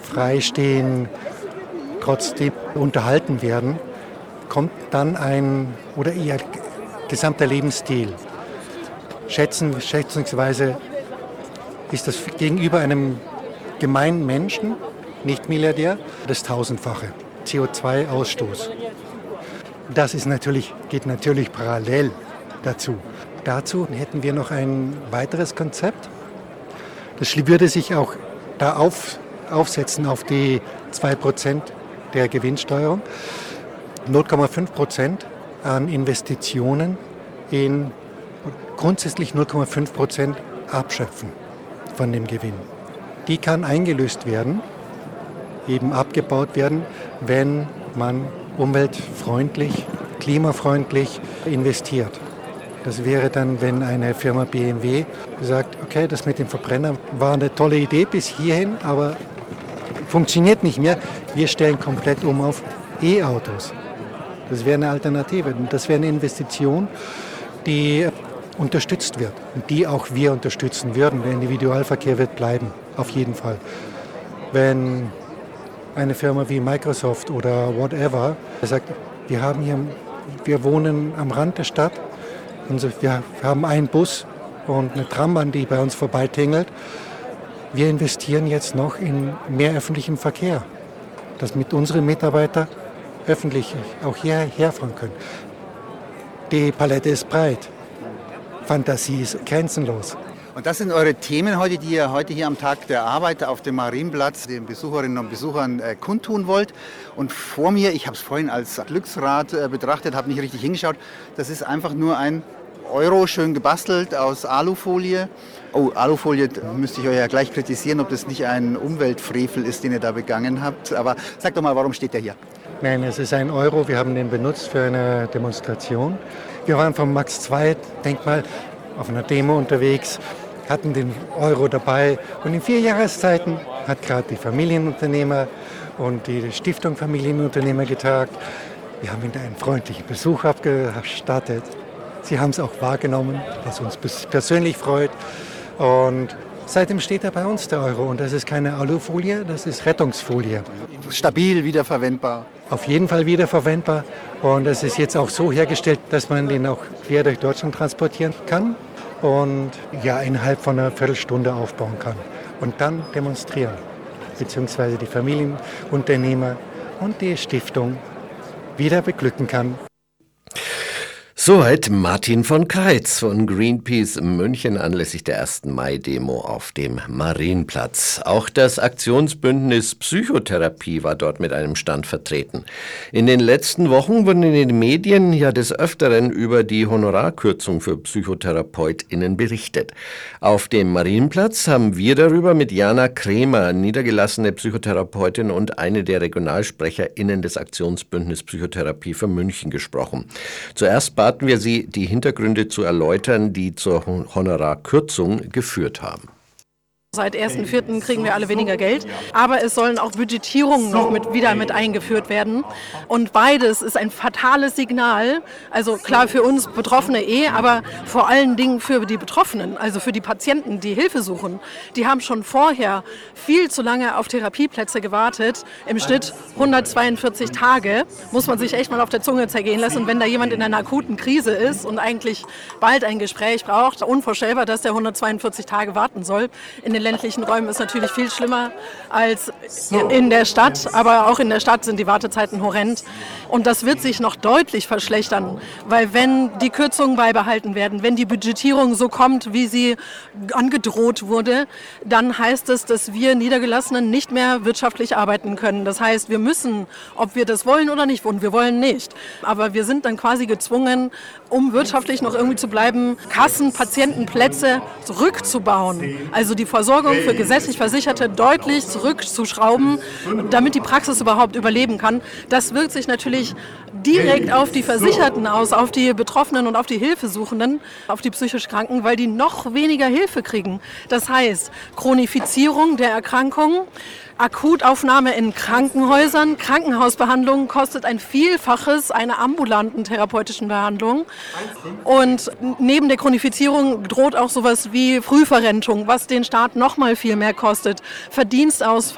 freistehen, trotzdem unterhalten werden, kommt dann oder ihr gesamter Lebensstil. Schätzungsweise ist das gegenüber einem gemeinen Menschen, nicht Milliardär, das Tausendfache CO2-Ausstoß. Das geht natürlich parallel dazu. Dazu hätten wir noch ein weiteres Konzept. Das würde sich auch da aufsetzen auf die 2% der Gewinnsteuerung. 0,5% an Investitionen grundsätzlich 0,5% abschöpfen von dem Gewinn. Die kann eingelöst werden, eben abgebaut werden, wenn man umweltfreundlich, klimafreundlich investiert. Das wäre dann, wenn eine Firma BMW sagt, okay, das mit dem Verbrenner war eine tolle Idee bis hierhin, aber funktioniert nicht mehr. Wir stellen komplett um auf E-Autos. Das wäre eine Alternative. Das wäre eine Investition, die unterstützt wird und die auch wir unterstützen würden. Der Individualverkehr wird bleiben, auf jeden Fall. Wenn eine Firma wie Microsoft oder whatever sagt, wir wohnen am Rand der Stadt, wir haben einen Bus und eine Trambahn, die bei uns vorbeitingelt. Wir investieren jetzt noch in mehr öffentlichen Verkehr, dass mit unseren Mitarbeitern öffentlich auch hierher fahren können. Die Palette ist breit. Fantasie ist grenzenlos. Und das sind eure Themen heute, die ihr heute hier am Tag der Arbeit auf dem Marienplatz den Besucherinnen und Besuchern kundtun wollt. Und vor mir, ich habe es vorhin als Glücksrad betrachtet, habe nicht richtig hingeschaut, das ist einfach nur ein Euro, schön gebastelt aus Alufolie. Oh, Alufolie müsste ich euch ja gleich kritisieren, ob das nicht ein Umweltfrevel ist, den ihr da begangen habt. Aber sagt doch mal, warum steht der hier? Nein, es ist ein Euro. Wir haben den benutzt für eine Demonstration. Wir waren vom Max-II-Denkmal auf einer Demo unterwegs, hatten den Euro dabei. Und in 4 Jahreszeiten hat gerade die Familienunternehmer und die Stiftung Familienunternehmer getagt. Wir haben ihnen einen freundlichen Besuch abgestattet. Sie haben es auch wahrgenommen, was uns persönlich freut. Und seitdem steht er bei uns, der Euro. Und das ist keine Alufolie, das ist Rettungsfolie. Stabil, wiederverwendbar. Auf jeden Fall wiederverwendbar. Und es ist jetzt auch so hergestellt, dass man den auch quer durch Deutschland transportieren kann und ja innerhalb von einer Viertelstunde aufbauen kann. Und dann demonstrieren. Beziehungsweise die Familienunternehmer und die Stiftung wieder beglücken kann. Soweit Martin von Keitz von Greenpeace München anlässlich der 1. Mai-Demo auf dem Marienplatz. Auch das Aktionsbündnis Psychotherapie war dort mit einem Stand vertreten. In den letzten Wochen wurden in den Medien ja des Öfteren über die Honorarkürzung für PsychotherapeutInnen berichtet. Auf dem Marienplatz haben wir darüber mit Jana Kremer, niedergelassene Psychotherapeutin und eine der RegionalsprecherInnen des Aktionsbündnis Psychotherapie für München gesprochen. Zuerst baten wir Sie, die Hintergründe zu erläutern, die zur Honorarkürzung geführt haben. Seit 1.4. kriegen wir alle weniger Geld, aber es sollen auch Budgetierungen noch wieder mit eingeführt werden. Und beides ist ein fatales Signal, also klar für uns Betroffene aber vor allen Dingen für die Betroffenen, also für die Patienten, die Hilfe suchen. Die haben schon vorher viel zu lange auf Therapieplätze gewartet, im Schnitt 142 Tage, muss man sich echt mal auf der Zunge zergehen lassen. Und wenn da jemand in einer akuten Krise ist und eigentlich bald ein Gespräch braucht, unvorstellbar, dass der 142 Tage warten soll. In den ländlichen Räumen ist natürlich viel schlimmer als in der Stadt, aber auch in der Stadt sind die Wartezeiten horrend. Und das wird sich noch deutlich verschlechtern, weil wenn die Kürzungen beibehalten werden, wenn die Budgetierung so kommt, wie sie angedroht wurde, dann heißt es, dass wir Niedergelassenen nicht mehr wirtschaftlich arbeiten können. Das heißt, wir müssen, ob wir das wollen oder nicht, und wir wollen nicht, aber wir sind dann quasi gezwungen, um wirtschaftlich noch irgendwie zu bleiben, Kassen, Patientenplätze zurückzubauen. Also die Versorgung für gesetzlich Versicherte deutlich zurückzuschrauben, damit die Praxis überhaupt überleben kann. Das wirkt sich natürlich direkt auf die Versicherten aus, auf die Betroffenen und auf die Hilfesuchenden, auf die psychisch Kranken, weil die noch weniger Hilfe kriegen. Das heißt, Chronifizierung der Erkrankung, Akutaufnahme in Krankenhäusern, Krankenhausbehandlung kostet ein Vielfaches einer ambulanten therapeutischen Behandlung. Und neben der Chronifizierung droht auch sowas wie Frühverrentung, was den Staat noch mal viel mehr kostet. Verdienstausfall.